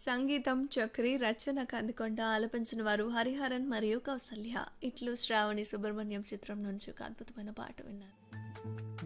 సంగీతం చక్రి, రచన కందికొండ, ఆలపించిన వారు హరిహరన్ మరియు కౌసల్య. ఇట్లు శ్రావణి సుబ్రహ్మణ్యం చిత్రం నుంచి ఒక అద్భుతమైన పాట విన్నారు.